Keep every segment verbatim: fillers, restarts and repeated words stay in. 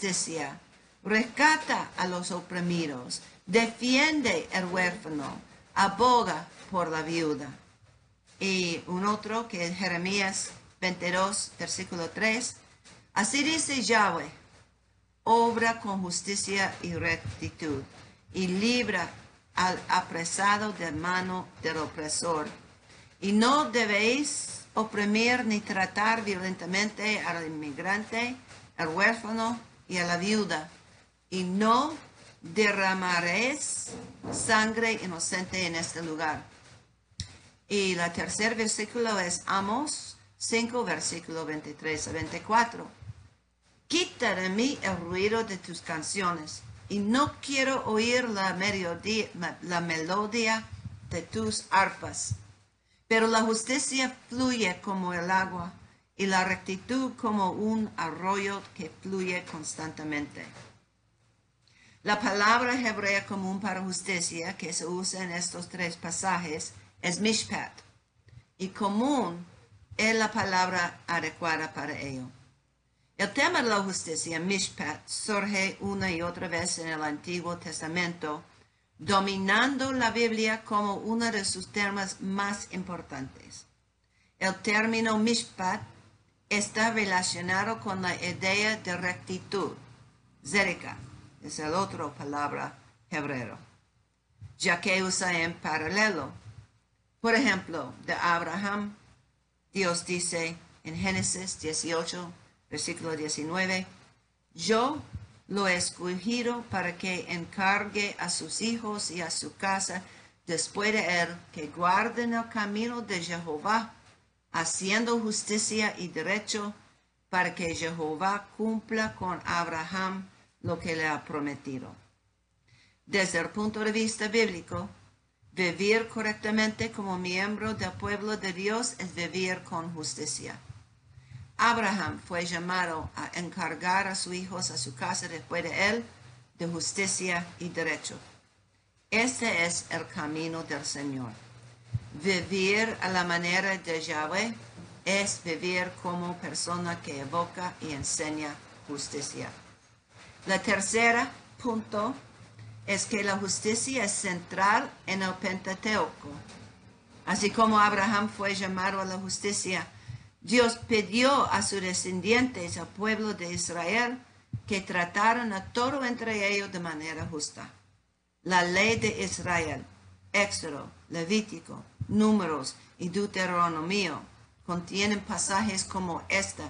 justicia, rescata a los oprimidos, defiende al huérfano, aboga por la viuda. Y un otro que es Jeremías veintidós, versículo tres. Así dice Yahweh, obra con justicia y rectitud, y libra al apresado de mano del opresor. Y no debéis oprimir ni tratar violentamente al inmigrante, al huérfano y a la viuda, y no derramaréis sangre inocente en este lugar. Y el tercer versículo es Amos cinco, versículo veintitrés a veinticuatro. Quita de mí el ruido de tus canciones, y no quiero oír la, melodía, la melodía de tus arpas. Pero la justicia fluye como el agua, y la rectitud como un arroyo que fluye constantemente. La palabra hebrea común para justicia que se usa en estos tres pasajes es mishpat, y común es la palabra adecuada para ello. El tema de la justicia, mishpat, surge una y otra vez en el Antiguo Testamento, dominando la Biblia como uno de sus temas más importantes. El término mishpat está relacionado con la idea de rectitud. Zedekah es la otra palabra hebreo, ya que usa en paralelo. Por ejemplo, de Abraham, Dios dice en Génesis dieciocho, versículo diecinueve, yo lo he escogido para que encargue a sus hijos y a su casa después de él que guarden el camino de Jehová, haciendo justicia y derecho, para que Jehová cumpla con Abraham lo que le ha prometido. Desde el punto de vista bíblico, vivir correctamente como miembro del pueblo de Dios es vivir con justicia. Abraham fue llamado a encargar a sus hijos a su casa después de él de justicia y derecho. Este es el camino del Señor. Vivir a la manera de Yahweh es vivir como persona que evoca y enseña justicia. La tercera punto es que la justicia es central en el Pentateuco. Así como Abraham fue llamado a la justicia, Dios pidió a sus descendientes, al pueblo de Israel, que trataran a todo entre ellos de manera justa. La ley de Israel, Éxodo, Levítico, Números y Deuteronomio contienen pasajes como esta.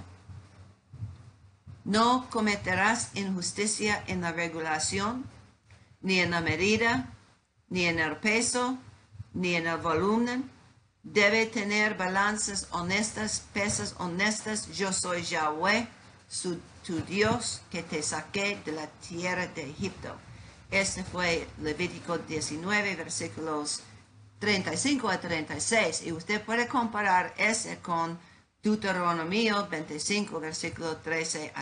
No cometerás injusticia en la regulación, ni en la medida, ni en el peso, ni en el volumen. Debe tener balanzas honestas, pesas honestas. Yo soy Yahweh, su, tu Dios, que te saqué de la tierra de Egipto. Este fue Levítico diecinueve, versículos treinta y cinco a treinta y seis. Y usted puede comparar ese con Deuteronomio veinticinco, versículos trece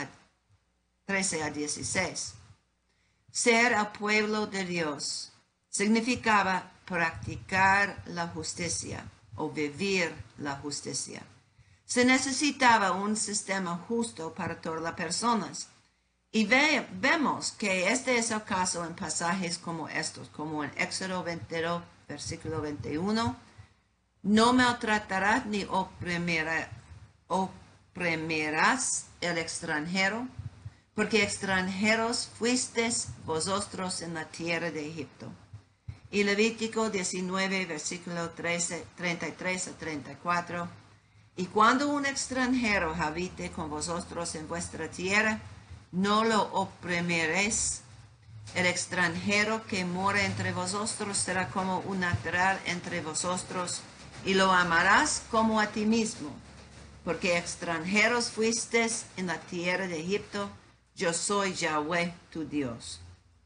a dieciséis. Ser el pueblo de Dios significaba practicar la justicia o vivir la justicia. Se necesitaba un sistema justo para todas las personas. Y ve, vemos que este es el caso en pasajes como estos, como en Éxodo veintidós, versículo veintiuno. No maltratarás ni oprimirás, oprimirás el extranjero, porque extranjeros fuisteis vosotros en la tierra de Egipto. Y Levítico diecinueve, versículo trece, treinta y tres a treinta y cuatro. Y cuando un extranjero habite con vosotros en vuestra tierra, no lo oprimiréis. El extranjero que mora entre vosotros será como un natural entre vosotros, y lo amarás como a ti mismo, porque extranjeros fuisteis en la tierra de Egipto. Yo soy Yahweh tu Dios.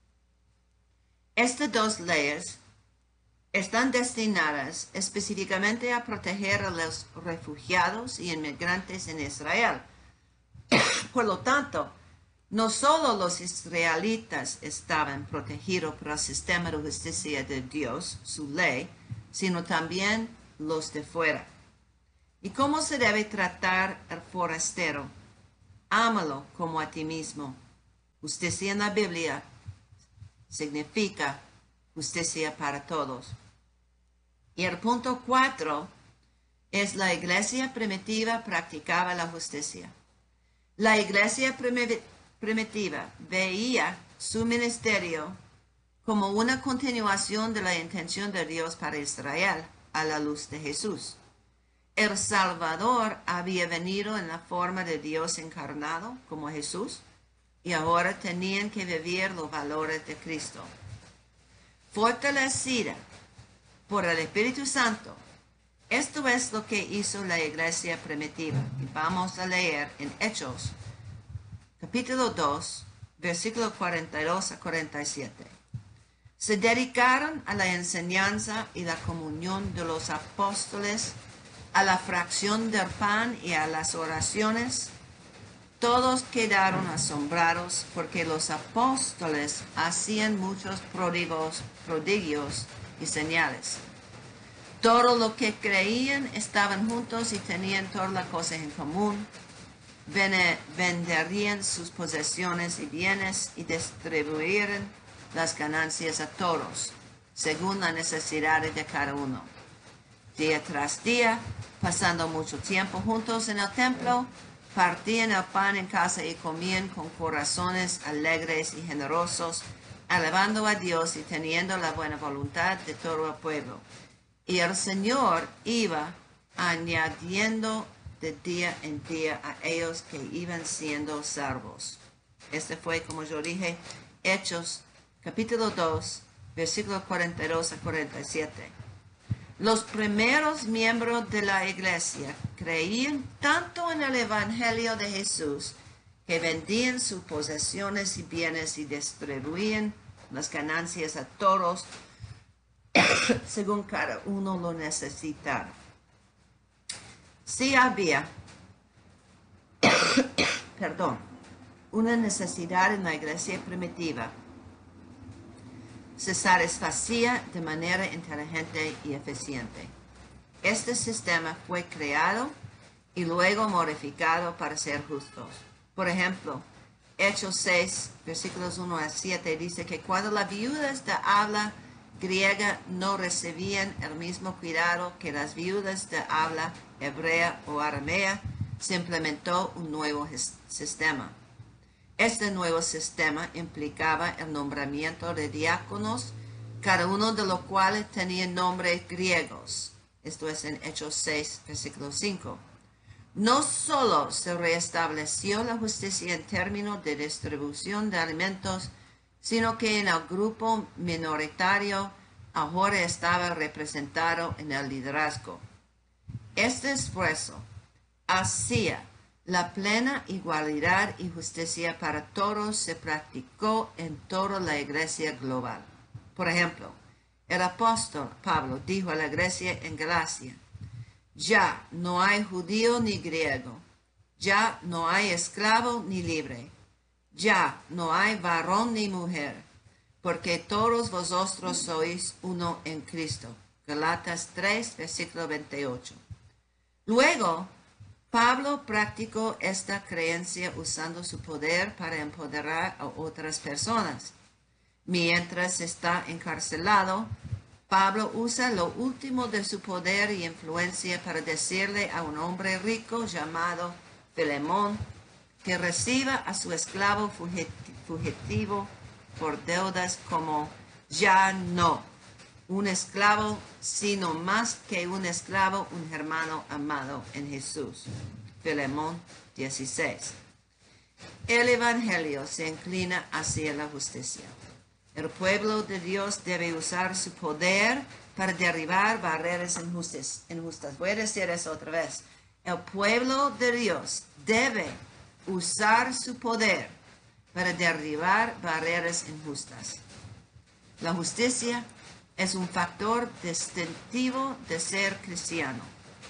Estas dos leyes están destinadas específicamente a proteger a los refugiados y inmigrantes en Israel. Por lo tanto, no solo los israelitas estaban protegidos por el sistema de justicia de Dios, su ley, sino también los de fuera. ¿Y cómo se debe tratar al forastero? Ámalo como a ti mismo. Justicia en la Biblia significa justicia para todos. Y el punto cuatro es la iglesia primitiva practicaba la justicia. La iglesia primitiva veía su ministerio como una continuación de la intención de Dios para Israel a la luz de Jesús. El Salvador había venido en la forma de Dios encarnado como Jesús y ahora tenían que vivir los valores de Cristo. Fortalecida por el Espíritu Santo, esto es lo que hizo la iglesia primitiva. Y vamos a leer en Hechos, capítulo dos, versículos cuarenta y dos a cuarenta y siete. Se dedicaron a la enseñanza y la comunión de los apóstoles, a la fracción del pan y a las oraciones. Todos quedaron asombrados porque los apóstoles hacían muchos prodigios, prodigios y señales. Todo lo que creían estaban juntos y tenían todas las cosas en común. Venderían sus posesiones y bienes y distribuirían las ganancias a todos, según las necesidades de cada uno. Día tras día, pasando mucho tiempo juntos en el templo, partían el pan en casa y comían con corazones alegres y generosos, alabando a Dios y teniendo la buena voluntad de todo el pueblo. Y el Señor iba añadiendo de día en día a ellos que iban siendo salvos. Este fue, como yo dije, Hechos, capítulo dos, versículos cuarenta y dos a cuarenta y siete. Los primeros miembros de la iglesia creían tanto en el Evangelio de Jesús que vendían sus posesiones y bienes y distribuían las ganancias a todos según cada uno lo necesitara. Sí había, perdón, una necesidad en la iglesia primitiva. Se satisfacía de manera inteligente y eficiente. Este sistema fue creado y luego modificado para ser justos. Por ejemplo, Hechos seis, versículos uno a siete, dice que cuando las viudas de habla griega no recibían el mismo cuidado que las viudas de habla hebrea o aramea, se implementó un nuevo sistema. Este nuevo sistema implicaba el nombramiento de diáconos, cada uno de los cuales tenía nombres griegos. Esto es en Hechos seis, versículo cinco. No solo se restableció la justicia en términos de distribución de alimentos, sino que en el grupo minoritario ahora estaba representado en el liderazgo. Este esfuerzo hacía la plena igualdad y justicia para todos se practicó en toda la iglesia global. Por ejemplo, el apóstol Pablo dijo a la iglesia en Galacia: ya no hay judío ni griego, ya no hay esclavo ni libre, ya no hay varón ni mujer, porque todos vosotros sois uno en Cristo. Galatas tres, versículo veintiocho. Luego, Pablo practicó esta creencia usando su poder para empoderar a otras personas. Mientras está encarcelado, Pablo usa lo último de su poder y influencia para decirle a un hombre rico llamado Filemón que reciba a su esclavo fugitivo por deudas como ya no un esclavo, sino más que un esclavo, un hermano amado en Jesús. Filemón dieciséis. El Evangelio se inclina hacia la justicia. El pueblo de Dios debe usar su poder para derribar barreras injustas. injustas. Voy a decir eso otra vez. El pueblo de Dios debe usar su poder para derribar barreras injustas. La justicia es un factor distintivo de ser cristiano.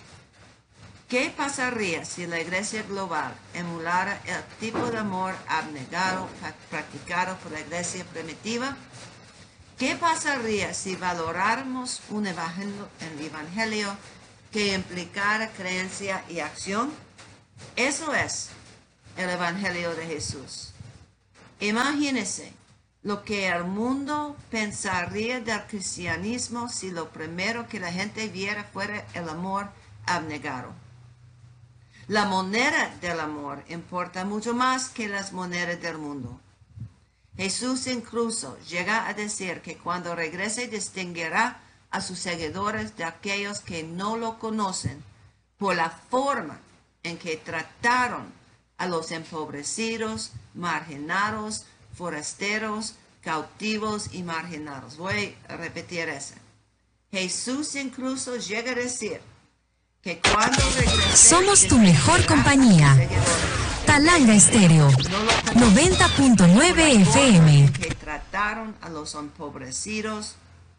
¿Qué pasaría si la iglesia global emulara el tipo de amor abnegado practicado por la iglesia primitiva? ¿Qué pasaría si valoráramos un evangelio, el evangelio que implicara creencia y acción? Eso es el evangelio de Jesús. Imagínense lo que el mundo pensaría del cristianismo si lo primero que la gente viera fuera el amor abnegado. La moneda del amor importa mucho más que las monedas del mundo. Jesús incluso llega a decir que cuando regrese distinguirá a sus seguidores de aquellos que no lo conocen por la forma en que trataron a los empobrecidos, marginados, forasteros, cautivos y marginados. Voy a repetir eso. Jesús incluso llega a decir que cuando regrese... Somos tu mejor compañía. Talanga Estéreo, noventa punto nueve F M. Que trataron a los empobrecidos,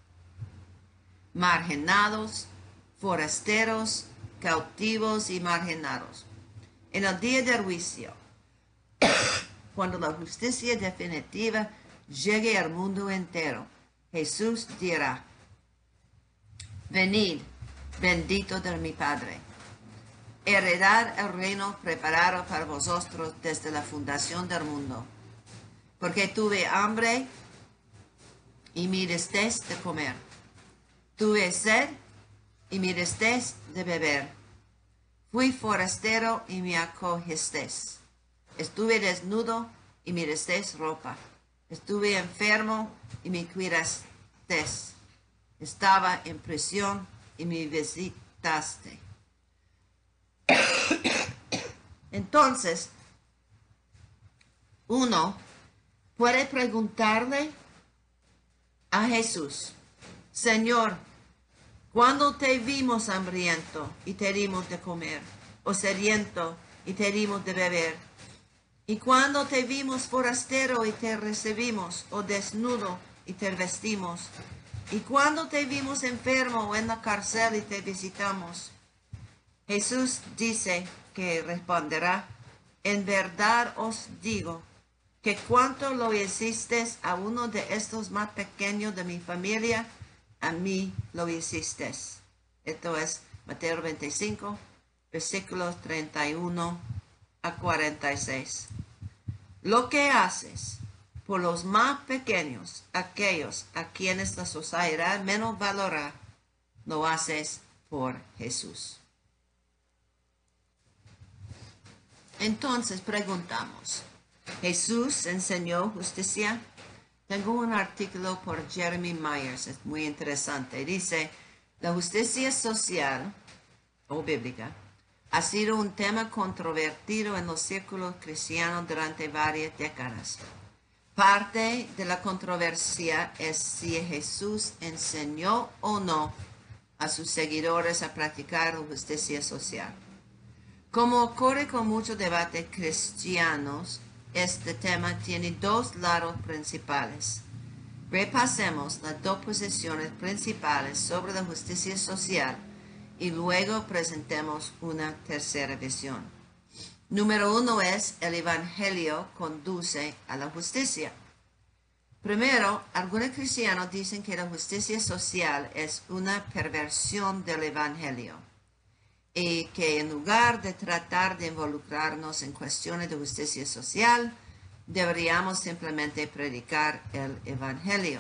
marginados, forasteros, cautivos y marginados. En el día del juicio, cuando la justicia definitiva llegue al mundo entero, Jesús dirá: venid, bendito de mi Padre, heredad el reino preparado para vosotros desde la fundación del mundo. Porque tuve hambre y me disteis de comer. Tuve sed y me disteis de beber. Fui forastero y me acogisteis. Estuve desnudo y me disteis ropa. Estuve enfermo y me cuidasteis. Estaba en prisión y me visitaste. Entonces, uno puede preguntarle a Jesús: Señor, ¿cuándo te vimos hambriento y te dimos de comer? ¿O sediento y te dimos de beber? ¿Y cuándo te vimos forastero y te recibimos? ¿O desnudo y te vestimos? ¿Y cuándo te vimos enfermo o en la cárcel y te visitamos? Jesús dice que responderá: en verdad os digo que cuanto lo hicisteis a uno de estos más pequeños de mi familia, a mí lo hicisteis. Esto es Mateo veinticinco, versículos treinta y uno a cuarenta y seis. Lo que haces por los más pequeños, aquellos a quienes la sociedad menos valora, lo haces por Jesús. Entonces preguntamos, ¿Jesús enseñó justicia? Tengo un artículo por Jeremy Myers, es muy interesante. Dice: la justicia social o bíblica ha sido un tema controvertido en los círculos cristianos durante varias décadas. Parte de la controversia es si Jesús enseñó o no a sus seguidores a practicar la justicia social. Como ocurre con muchos debates cristianos, este tema tiene dos lados principales. Repasemos las dos posiciones principales sobre la justicia social y luego presentemos una tercera visión. Número uno es: el Evangelio conduce a la justicia. Primero, algunos cristianos dicen que la justicia social es una perversión del Evangelio y que en lugar de tratar de involucrarnos en cuestiones de justicia social, deberíamos simplemente predicar el Evangelio.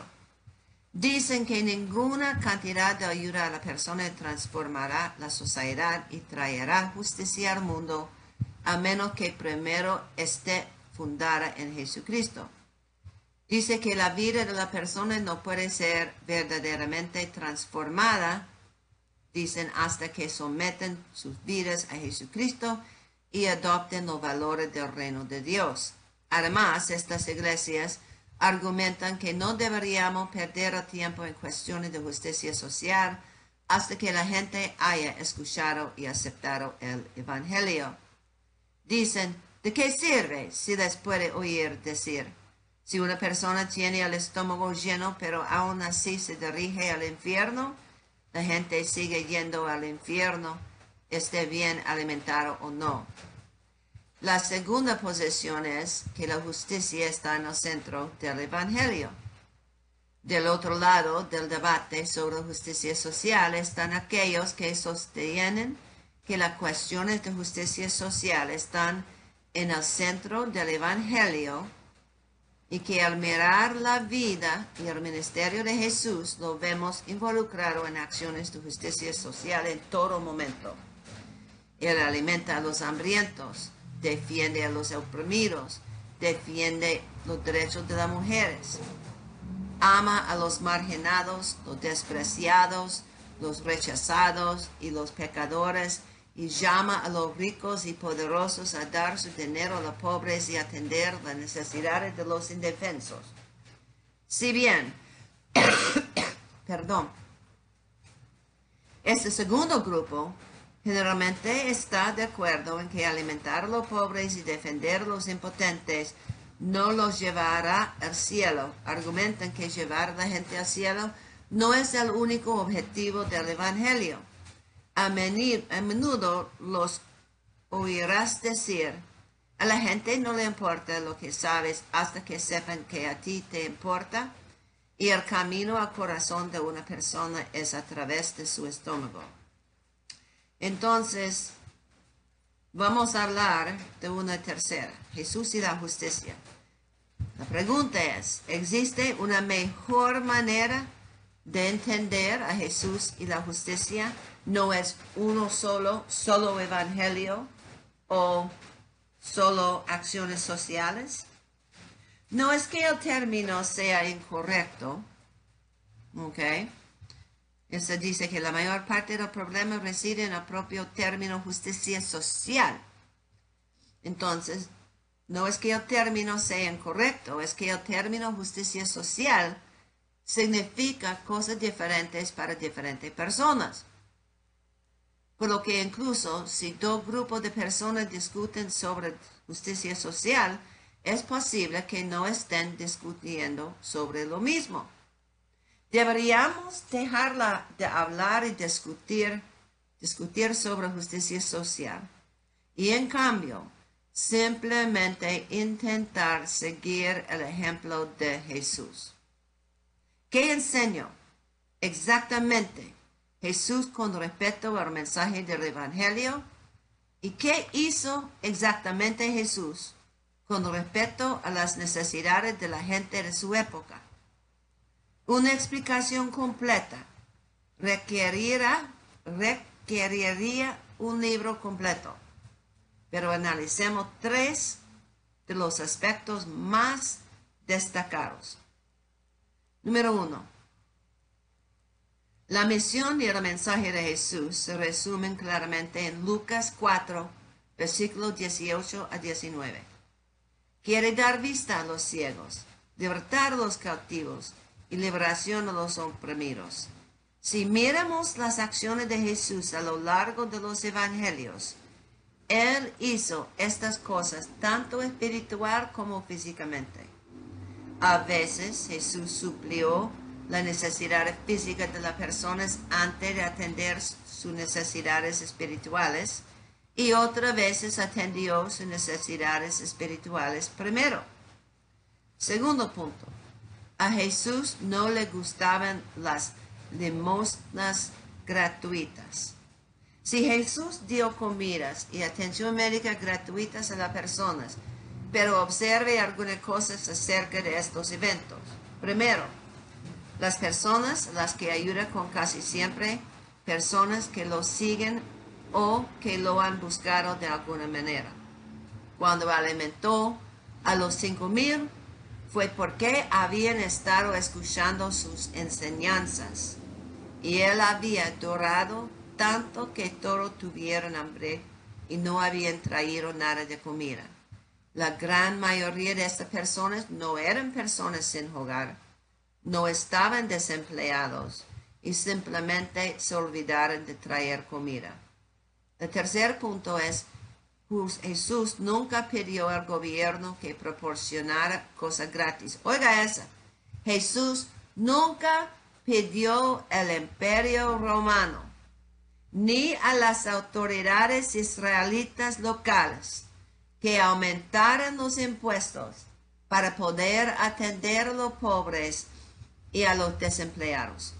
Dicen que ninguna cantidad de ayuda a la persona transformará la sociedad y traerá justicia al mundo, a menos que primero esté fundada en Jesucristo. Dice que la vida de la persona no puede ser verdaderamente transformada, dicen, hasta que someten sus vidas a Jesucristo y adopten los valores del reino de Dios. Además, estas iglesias argumentan que no deberíamos perder el tiempo en cuestiones de justicia social hasta que la gente haya escuchado y aceptado el Evangelio. Dicen: ¿de qué sirve si les puede oír decir? Si una persona tiene el estómago lleno pero aún así se dirige al infierno, la gente sigue yendo al infierno, esté bien alimentado o no. La segunda posición es que la justicia está en el centro del Evangelio. Del otro lado del debate sobre justicia social están aquellos que sostienen que las cuestiones de justicia social están en el centro del Evangelio y que al mirar la vida y el ministerio de Jesús lo vemos involucrado en acciones de justicia social en todo momento. Él alimenta a los hambrientos, defiende a los oprimidos, defiende los derechos de las mujeres, ama a los marginados, los despreciados, los rechazados y los pecadores, y llama a los ricos y poderosos a dar su dinero a los pobres y atender las necesidades de los indefensos. Si bien, perdón, este segundo grupo generalmente está de acuerdo en que alimentar a los pobres y defender a los impotentes no los llevará al cielo. Argumentan que llevar a la gente al cielo no es el único objetivo del Evangelio. A menudo los oirás decir, a la gente no le importa lo que sabes hasta que sepan que a ti te importa, y el camino al corazón de una persona es a través de su estómago. Entonces, vamos a hablar de una tercera, Jesús y la justicia. La pregunta es, ¿existe una mejor manera de entender a Jesús y la justicia? No es uno solo, solo evangelio o solo acciones sociales. No es que el término sea incorrecto, ¿ok? Eso dice que la mayor parte del problema reside en el propio término justicia social. Entonces, no es que el término sea incorrecto, es que el término justicia social significa cosas diferentes para diferentes personas. Por lo que incluso si dos grupos de personas discuten sobre justicia social, es posible que no estén discutiendo sobre lo mismo. Deberíamos dejarla de hablar y discutir, discutir sobre justicia social y en cambio simplemente intentar seguir el ejemplo de Jesús. ¿Qué enseñó exactamente Jesús con respecto al mensaje del Evangelio? ¿Y qué hizo exactamente Jesús con respecto a las necesidades de la gente de su época? Una explicación completa requeriría, requeriría un libro completo, pero analicemos tres de los aspectos más destacados. Número uno. La misión y el mensaje de Jesús se resumen claramente en Lucas cuatro, versículos dieciocho a diecinueve. Quiere dar vista a los ciegos, libertar a los cautivos y liberación a los oprimidos. Si miramos las acciones de Jesús a lo largo de los evangelios, Él hizo estas cosas tanto espiritual como físicamente. A veces Jesús suplió las necesidades físicas de las personas antes de atender sus necesidades espirituales y otras veces atendió sus necesidades espirituales primero. Segundo punto, a Jesús no le gustaban las limosnas gratuitas. Si Jesús dio comidas y atención médica gratuitas a las personas, pero observe algunas cosas acerca de estos eventos. Primero, las personas a las que ayuda con casi siempre personas que lo siguen o que lo han buscado de alguna manera. Cuando alimentó a los cinco mil, fue porque habían estado escuchando sus enseñanzas y él había adorado tanto que todos tuvieron hambre y no habían traído nada de comida. La gran mayoría de estas personas no eran personas sin hogar, no estaban desempleados y simplemente se olvidaron de traer comida. El tercer punto es, Jesús nunca pidió al gobierno que proporcionara cosas gratis. Oiga esa, Jesús nunca pidió al imperio romano ni a las autoridades israelitas locales que aumentaran los impuestos para poder atender a los pobres y a los desempleados.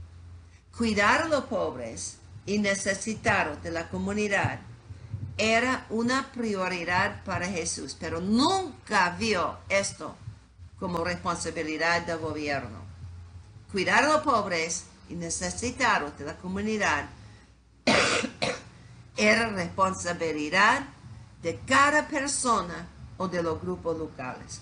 Cuidar a los pobres y necesitados de la comunidad era una prioridad para Jesús, pero nunca vio esto como responsabilidad del gobierno. Cuidar a los pobres y necesitados de la comunidad era responsabilidad de cada persona o de los grupos locales.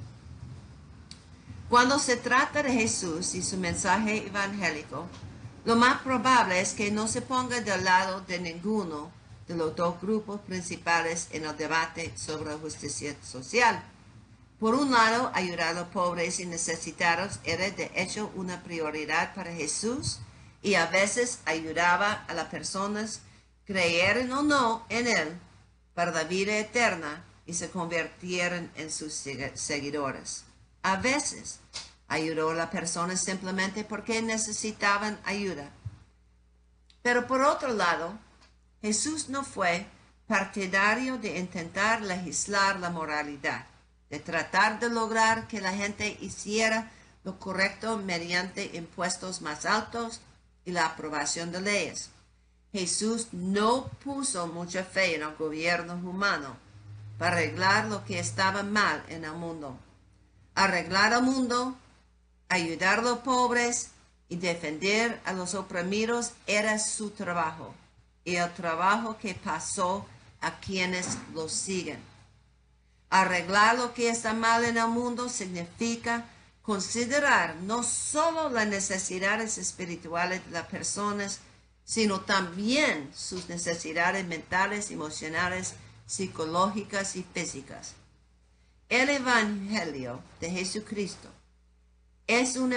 Cuando se trata de Jesús y su mensaje evangélico, lo más probable es que no se ponga del lado de ninguno de los dos grupos principales en el debate sobre la justicia social. Por un lado, ayudar a los pobres y necesitados era de hecho una prioridad para Jesús y a veces ayudaba a las personas, creyeran o no en Él, para la vida eterna y se convirtieran en sus seguidores. A veces ayudó a las personas simplemente porque necesitaban ayuda. Pero por otro lado, Jesús no fue partidario de intentar legislar la moralidad, de tratar de lograr que la gente hiciera lo correcto mediante impuestos más altos y la aprobación de leyes. Jesús no puso mucha fe en el gobierno humano para arreglar lo que estaba mal en el mundo. Arreglar el mundo, ayudar a los pobres y defender a los oprimidos era su trabajo y el trabajo que pasó a quienes lo siguen. Arreglar lo que está mal en el mundo significa considerar no solo las necesidades espirituales de las personas, sino también sus necesidades mentales, emocionales, psicológicas y físicas. El Evangelio de Jesucristo es un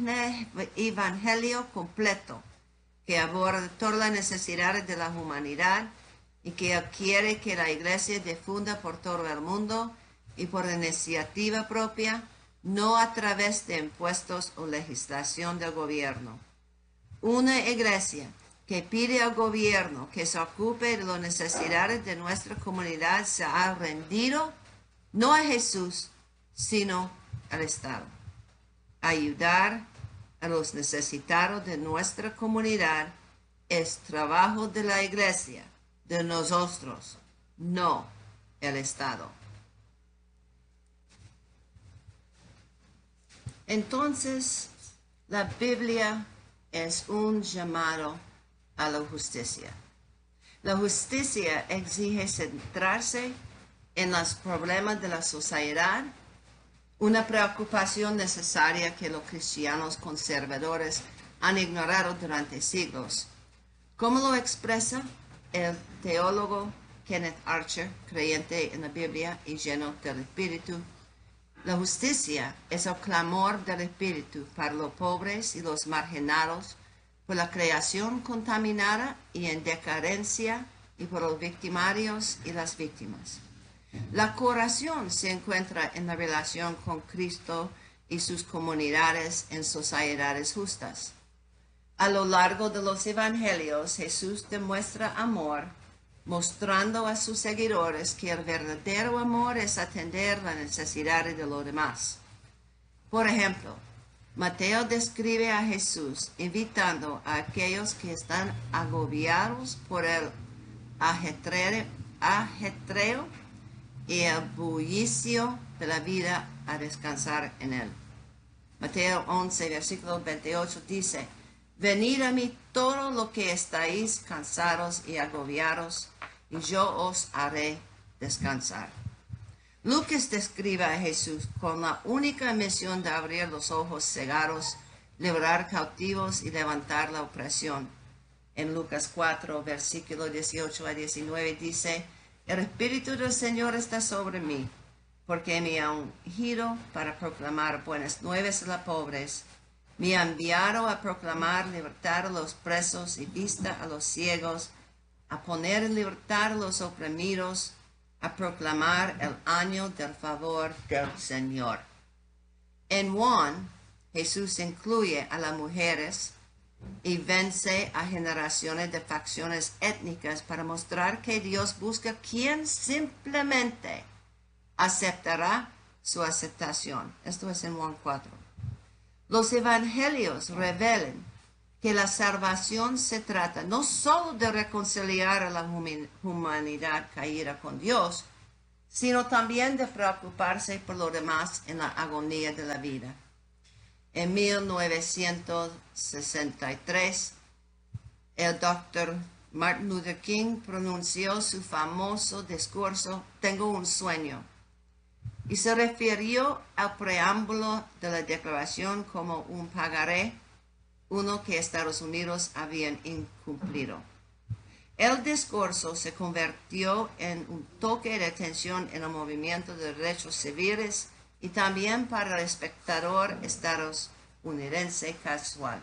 evangelio completo que aborda todas las necesidades de la humanidad y que quiere que la Iglesia difunda por todo el mundo y por iniciativa propia, no a través de impuestos o legislación del gobierno. Una Iglesia que pide al gobierno que se ocupe de las necesidades de nuestra comunidad se ha rendido no a Jesús, sino al Estado. Ayudar a los necesitados de nuestra comunidad es trabajo de la Iglesia, de nosotros, no el Estado. Entonces, la Biblia es un llamado a la justicia. La justicia exige centrarse en los problemas de la sociedad, una preocupación necesaria que los cristianos conservadores han ignorado durante siglos. ¿Cómo lo expresa el teólogo Kenneth Archer, creyente en la Biblia y lleno del Espíritu? La justicia es el clamor del Espíritu para los pobres y los marginados, por la creación contaminada y en decadencia y por los victimarios y las víctimas. La curación se encuentra en la relación con Cristo y sus comunidades en sociedades justas. A lo largo de los evangelios, Jesús demuestra amor, mostrando a sus seguidores que el verdadero amor es atender las necesidades de los demás. Por ejemplo, Mateo describe a Jesús invitando a aquellos que están agobiados por el ajetreo, ajetreo y el bullicio de la vida a descansar en él. Mateo once, versículo veintiocho dice: Venid a mí todos los que estáis cansados y agobiados, y yo os haré descansar. Lucas describe a Jesús con la única misión de abrir los ojos cegados, liberar cautivos y levantar la opresión. En Lucas cuatro, versículo dieciocho a diecinueve dice: El Espíritu del Señor está sobre mí, porque me ha ungido para proclamar buenas nuevas a los pobres. Me ha enviado a proclamar libertad a los presos y vista a los ciegos, a poner en libertad a los oprimidos, a proclamar el año del favor del Señor. En Juan, Jesús incluye a las mujeres y vence a generaciones de facciones étnicas para mostrar que Dios busca quien simplemente aceptará su aceptación. Esto es en Juan cuatro. Los evangelios revelan que la salvación se trata no solo de reconciliar a la humanidad caída con Dios, sino también de preocuparse por lo demás en la agonía de la vida. En mil novecientos sesenta y tres, el doctor Martin Luther King pronunció su famoso discurso "Tengo un sueño", y se refirió al preámbulo de la declaración como un pagaré, uno que Estados Unidos habían incumplido. El discurso se convirtió en un toque de atención en el movimiento de derechos civiles y también para el espectador estadounidense casual.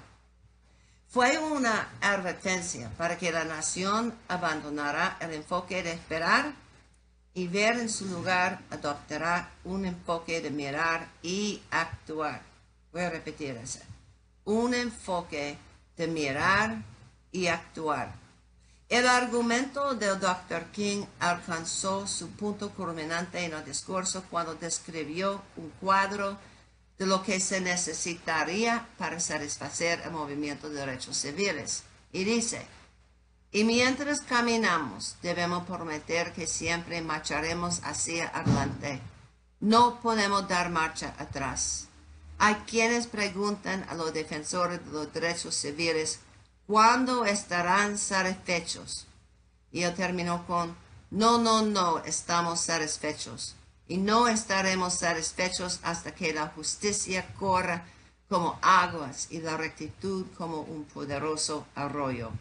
Fue una advertencia para que la nación abandonara el enfoque de esperar y ver, en su lugar adoptará un enfoque de mirar y actuar. Voy a repetir eso. Un enfoque de mirar y actuar. El argumento del doctor King alcanzó su punto culminante en el discurso cuando describió un cuadro de lo que se necesitaría para satisfacer el movimiento de derechos civiles. Y dice: y mientras caminamos, debemos prometer que siempre marcharemos hacia adelante. No podemos dar marcha atrás. Hay quienes preguntan a los defensores de los derechos civiles cuándo estarán satisfechos. Y él terminó con: no, no, no estamos satisfechos. Y no estaremos satisfechos hasta que la justicia corra como aguas y la rectitud como un poderoso arroyo.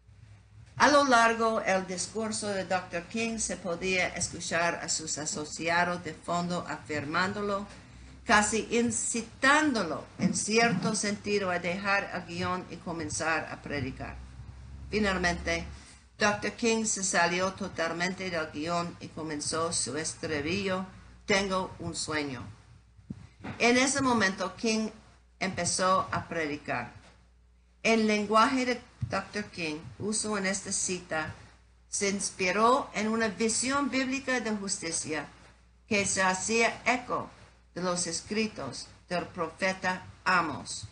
A lo largo del discurso de doctor King se podía escuchar a sus asociados de fondo afirmándolo, casi incitándolo en cierto sentido a dejar el guión y comenzar a predicar. Finalmente, doctor King se salió totalmente del guión y comenzó su estribillo: tengo un sueño. En ese momento King empezó a predicar. El lenguaje de doctor King usó en esta cita se inspiró en una visión bíblica de justicia que se hacía eco de los escritos del profeta Amos.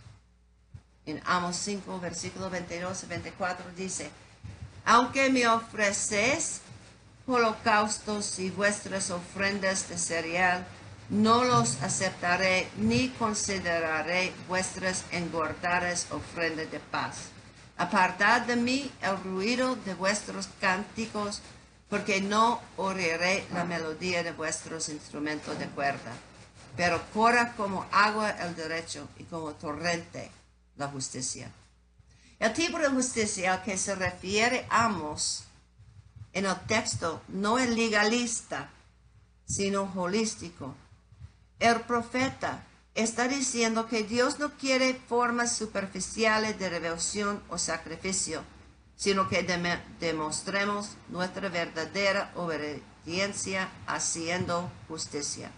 En Amos cinco, versículos veintidós y veinticuatro dice: aunque me ofrecéis holocaustos y vuestras ofrendas de cereal, no los aceptaré ni consideraré vuestras engordadas ofrendas de paz. Apartad de mí el ruido de vuestros cánticos, porque no oiré la melodía de vuestros instrumentos de cuerda. Pero corra como agua el derecho y como torrente la justicia. El tipo de justicia al que se refiere Amos en el texto no es legalista, sino holístico. El profeta está diciendo que Dios no quiere formas superficiales de devoción o sacrificio, sino que de- demostremos nuestra verdadera obediencia haciendo justicia.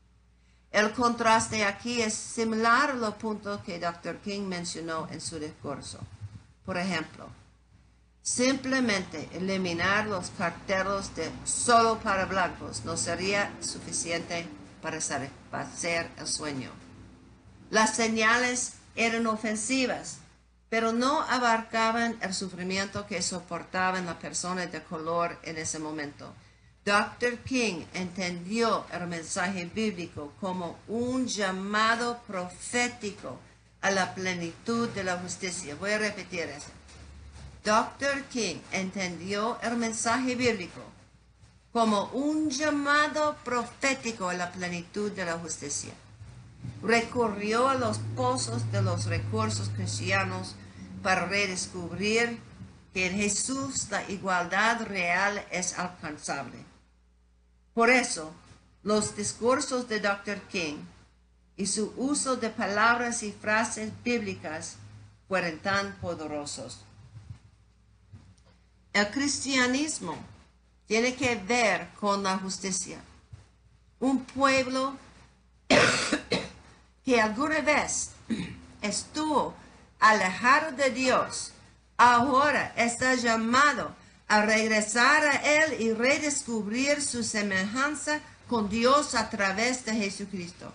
El contraste aquí es similar a los puntos que doctor King mencionó en su discurso. Por ejemplo, simplemente eliminar los carteles de solo para blancos no sería suficiente para satisfacer el sueño. Las señales eran ofensivas, pero no abarcaban el sufrimiento que soportaban las personas de color en ese momento. doctor King entendió el mensaje bíblico como un llamado profético a la plenitud de la justicia. Voy a repetir eso. doctor King entendió el mensaje bíblico como un llamado profético a la plenitud de la justicia. Recurrió a los pozos de los recursos cristianos para redescubrir que en Jesús la igualdad real es alcanzable. Por eso, los discursos de doctor King y su uso de palabras y frases bíblicas fueron tan poderosos. El cristianismo tiene que ver con la justicia. Un pueblo que alguna vez estuvo alejado de Dios, ahora está llamado a regresar a Él y redescubrir su semejanza con Dios a través de Jesucristo.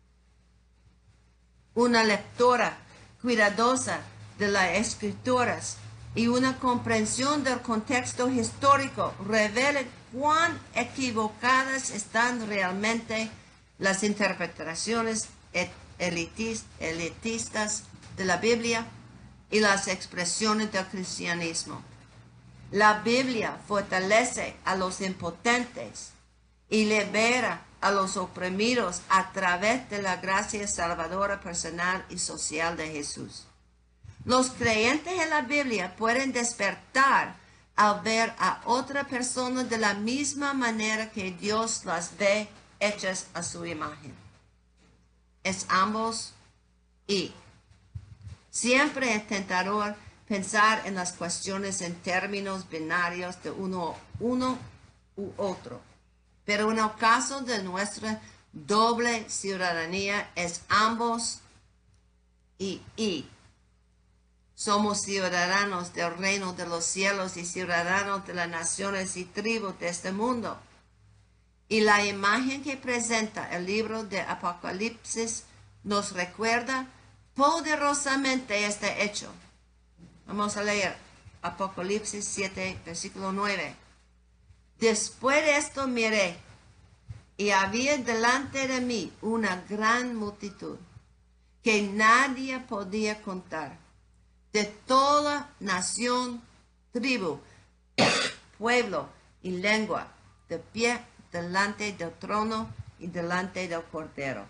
Una lectora cuidadosa de las Escrituras y una comprensión del contexto histórico revelan cuán equivocadas están realmente las interpretaciones elitis- elitistas de la Biblia y las expresiones del cristianismo. La Biblia fortalece a los impotentes y libera a los oprimidos a través de la gracia salvadora personal y social de Jesús. Los creyentes en la Biblia pueden despertar al ver a otra persona de la misma manera que Dios las ve hechas a su imagen. Es ambos y. Siempre es tentador pensar en las cuestiones en términos binarios de uno, uno u otro. Pero en el caso de nuestra doble ciudadanía es ambos y y. Somos ciudadanos del reino de los cielos y ciudadanos de las naciones y tribus de este mundo. Y la imagen que presenta el libro de Apocalipsis nos recuerda poderosamente este hecho. Vamos a leer Apocalipsis siete, versículo nueve. Después de esto miré, y había delante de mí una gran multitud, que nadie podía contar, de toda nación, tribu, pueblo y lengua, de pie delante del trono y delante del Cordero.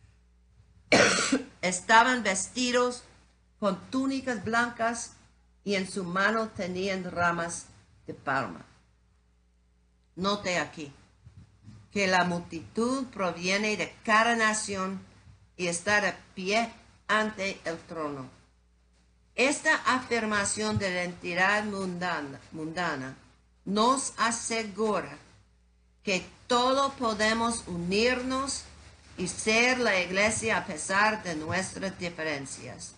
Estaban vestidos con túnicas blancas y en su mano tenían ramas de palma. Note aquí que la multitud proviene de cada nación y está de pie ante el trono. Esta afirmación de la entidad mundana, mundana nos asegura que todos podemos unirnos y ser la iglesia a pesar de nuestras diferencias.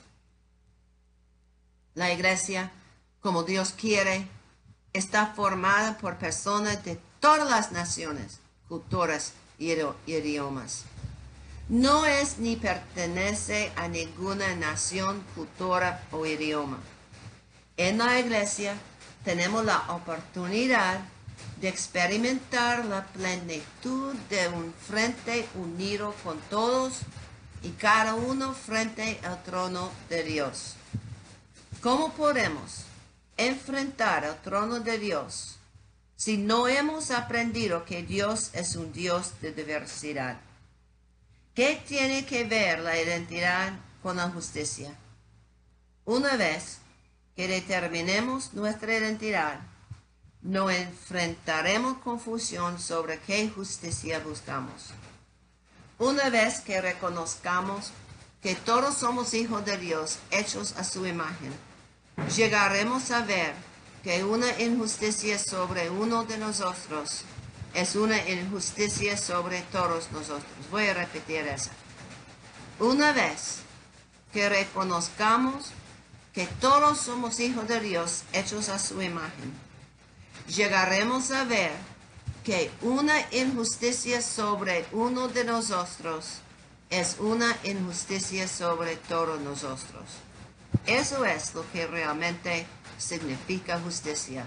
La iglesia, como Dios quiere, está formada por personas de todas las naciones, culturas y idiomas. No es ni pertenece a ninguna nación, cultura o idioma. En la iglesia tenemos la oportunidad de experimentar la plenitud de un frente unido con todos y cada uno frente al trono de Dios. ¿Cómo podemos enfrentar al trono de Dios si no hemos aprendido que Dios es un Dios de diversidad? ¿Qué tiene que ver la identidad con la justicia? Una vez que determinemos nuestra identidad, no enfrentaremos confusión sobre qué justicia buscamos. Una vez que reconozcamos que todos somos hijos de Dios, hechos a su imagen, llegaremos a ver que una injusticia sobre uno de nosotros es una injusticia sobre todos nosotros. Voy a repetir eso. Una vez que reconozcamos que todos somos hijos de Dios, hechos a su imagen, llegaremos a ver que una injusticia sobre uno de nosotros es una injusticia sobre todos nosotros. Eso es lo que realmente significa justicia.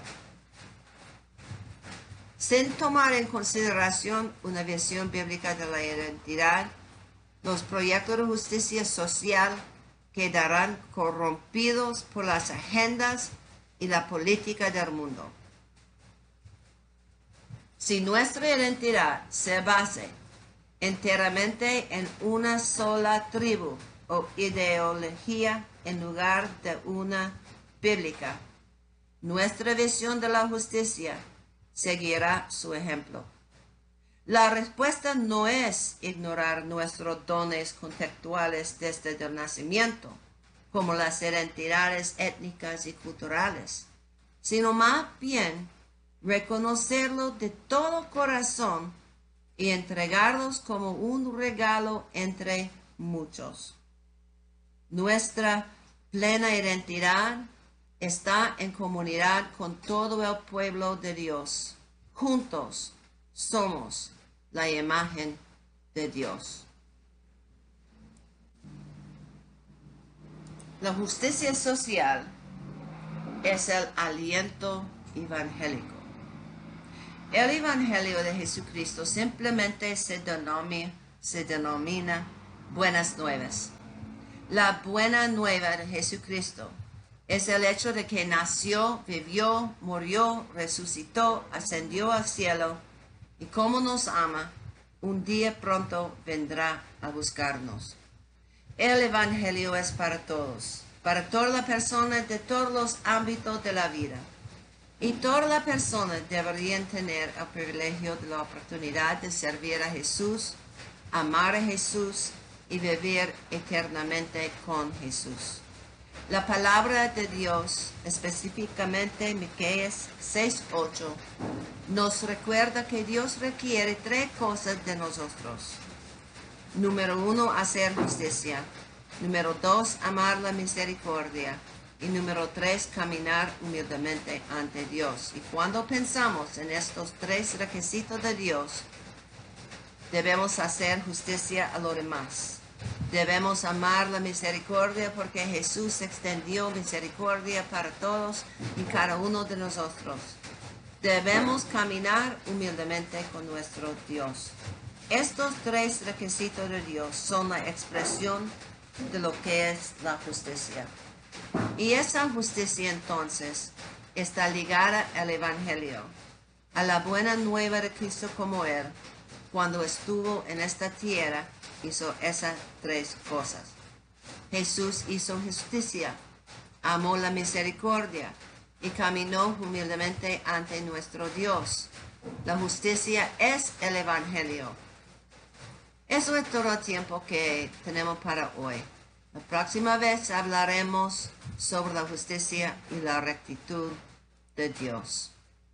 Sin tomar en consideración una visión bíblica de la identidad, los proyectos de justicia social quedarán corrompidos por las agendas y la política del mundo. Si nuestra identidad se base enteramente en una sola tribu o ideología en lugar de una bíblica, nuestra visión de la justicia seguirá su ejemplo. La respuesta no es ignorar nuestros dones contextuales desde el nacimiento, como las identidades étnicas y culturales, sino más bien reconocerlo de todo corazón y entregarlos como un regalo entre muchos. Nuestra plena identidad está en comunidad con todo el pueblo de Dios. Juntos somos la imagen de Dios. La justicia social es el aliento evangélico. El Evangelio de Jesucristo simplemente se denomina, se denomina Buenas Nuevas. La buena nueva de Jesucristo es el hecho de que nació, vivió, murió, resucitó, ascendió al cielo y como nos ama, un día pronto vendrá a buscarnos. El Evangelio es para todos, para todas las personas de todos los ámbitos de la vida. Y todas las personas deberían tener el privilegio de la oportunidad de servir a Jesús, amar a Jesús y vivir eternamente con Jesús. La palabra de Dios, específicamente Miqueas seis ocho, nos recuerda que Dios requiere tres cosas de nosotros. Número uno, hacer justicia. Número dos, amar la misericordia. Y número tres, caminar humildemente ante Dios. Y cuando pensamos en estos tres requisitos de Dios, debemos hacer justicia a los demás. Debemos amar la misericordia porque Jesús extendió misericordia para todos y cada uno de nosotros. Debemos caminar humildemente con nuestro Dios. Estos tres requisitos de Dios son la expresión de lo que es la justicia. Y esa justicia entonces está ligada al Evangelio, a la buena nueva de Cristo como Él, cuando estuvo en esta tierra, hizo esas tres cosas. Jesús hizo justicia, amó la misericordia y caminó humildemente ante nuestro Dios. La justicia es el Evangelio. Eso es todo el tiempo que tenemos para hoy. La próxima vez hablaremos sobre la justicia y la rectitud de Dios.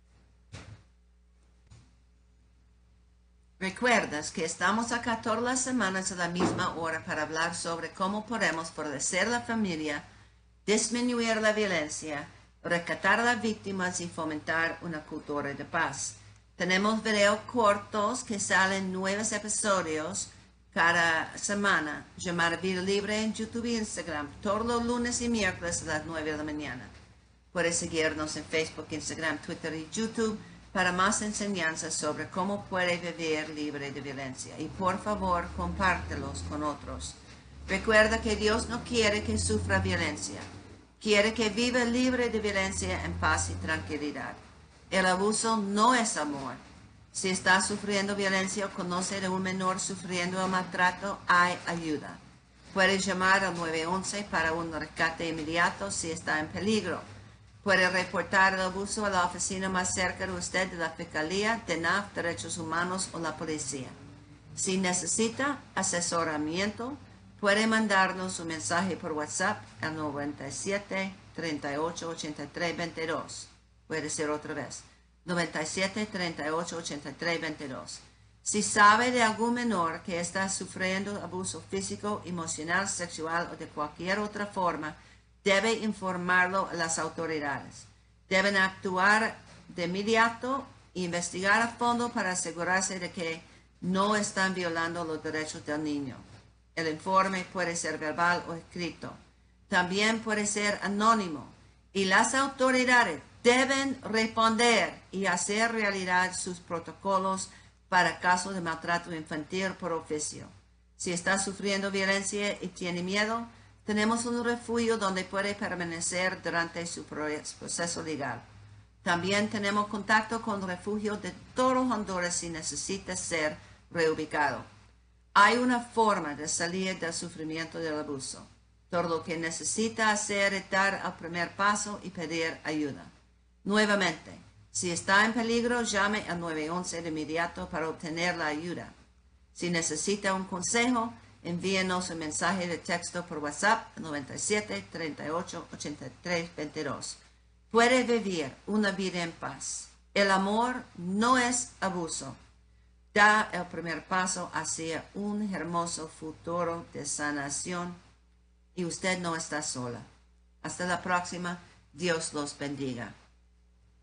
¿Recuerdas que estamos acá todas las semanas a la misma hora para hablar sobre cómo podemos fortalecer la familia, disminuir la violencia, rescatar a las víctimas y fomentar una cultura de paz? Tenemos videos cortos que salen nuevos episodios cada semana, llamada Vida Libre en YouTube e Instagram, todos los lunes y miércoles a las nueve de la mañana. Puedes seguirnos en Facebook, Instagram, Twitter y YouTube para más enseñanzas sobre cómo puede vivir libre de violencia. Y por favor, compártelos con otros. Recuerda que Dios no quiere que sufra violencia. Quiere que viva libre de violencia en paz y tranquilidad. El abuso no es amor. Si está sufriendo violencia o conoce de un menor sufriendo el maltrato, hay ayuda. Puede llamar al nueve once para un rescate inmediato si está en peligro. Puede reportar el abuso a la oficina más cerca de usted de la Fiscalía, D N A F, Derechos Humanos o la policía. Si necesita asesoramiento, puede mandarnos un mensaje por WhatsApp al noventa y siete, treinta y ocho, ochenta y tres, veintidós. Puede ser otra vez. noventa y siete, treinta y ocho, ochenta y tres, veintidós. Si sabe de algún menor que está sufriendo abuso físico, emocional, sexual o de cualquier otra forma, debe informarlo a las autoridades. Deben actuar de inmediato e investigar a fondo para asegurarse de que no están violando los derechos del niño. El informe puede ser verbal o escrito. También puede ser anónimo. Y las autoridades deben responder y hacer realidad sus protocolos para casos de maltrato infantil por oficio. Si está sufriendo violencia y tiene miedo, tenemos un refugio donde puede permanecer durante su proceso legal. También tenemos contacto con refugios de todo Honduras si necesita ser reubicado. Hay una forma de salir del sufrimiento del abuso. Todo lo que necesita hacer es dar el primer paso y pedir ayuda. Nuevamente, si está en peligro, llame al nueve once de inmediato para obtener la ayuda. Si necesita un consejo, envíenos un mensaje de texto por WhatsApp noventa y siete, treinta y ocho, ochenta y tres, veintidós. Puede vivir una vida en paz. El amor no es abuso. Da el primer paso hacia un hermoso futuro de sanación y usted no está sola. Hasta la próxima. Dios los bendiga.